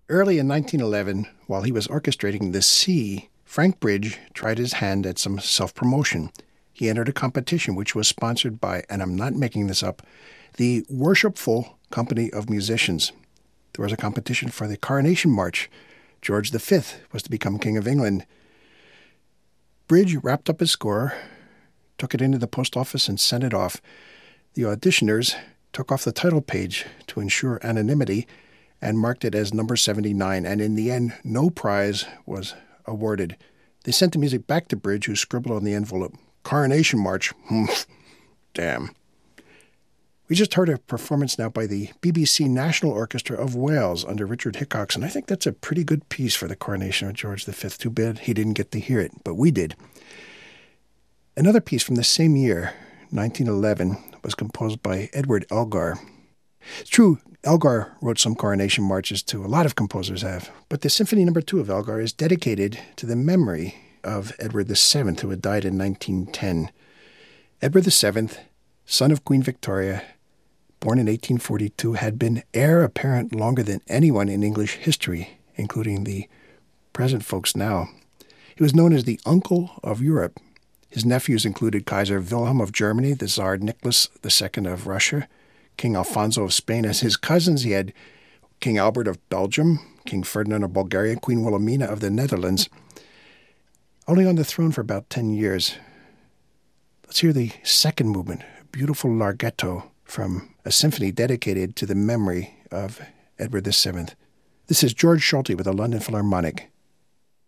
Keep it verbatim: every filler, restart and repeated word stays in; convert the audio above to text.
Early in nineteen eleven, while he was orchestrating The Sea, Frank Bridge tried his hand at some self-promotion. He entered a competition which was sponsored by, and I'm not making this up, the Worshipful Company of Musicians. There was a competition for the Coronation March. George the Fifth was to become King of England. Bridge wrapped up his score, took it into the post office, and sent it off. The auditioners took off the title page to ensure anonymity and marked it as number seventy-nine, and in the end, no prize was awarded. They sent the music back to Bridge, who scribbled on the envelope, Coronation March. Damn. We just heard a performance now by the B B C National Orchestra of Wales under Richard Hickox, and I think that's a pretty good piece for the coronation of George the Fifth. Too bad he didn't get to hear it, but we did. Another piece from the same year, nineteen eleven, was composed by Edward Elgar. It's true, Elgar wrote some coronation marches too. A lot of composers have. But the Symphony Number Two of Elgar is dedicated to the memory of Edward the Seventh, who had died in nineteen ten. Edward the Seventh, son of Queen Victoria, born in eighteen forty-two, had been heir apparent longer than anyone in English history, including the present folks now. He was known as the Uncle of Europe. His nephews included Kaiser Wilhelm of Germany, the Tsar Nicholas the Second of Russia, King Alfonso of Spain. As his cousins, he had King Albert of Belgium, King Ferdinand of Bulgaria, Queen Wilhelmina of the Netherlands, only on the throne for about ten years. Let's hear the second movement, a beautiful larghetto from a symphony dedicated to the memory of Edward the Seventh. This is George Solti with the London Philharmonic.